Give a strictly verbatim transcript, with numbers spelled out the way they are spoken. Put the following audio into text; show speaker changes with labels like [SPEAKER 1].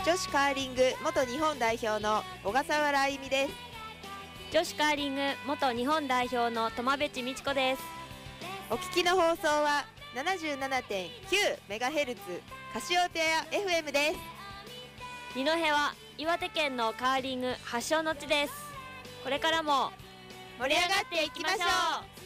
[SPEAKER 1] 女子カーリング元日本代表の小笠原あゆみです。
[SPEAKER 2] 女子カーリング元日本代表の苫部地美智子です。
[SPEAKER 1] お聞きの放送は ななじゅうななてんきゅうメガヘルツ カシオペア エフエム です。
[SPEAKER 2] 二戸は岩手県のカーリング発祥の地です。これからも
[SPEAKER 1] 盛り上がっていきましょう。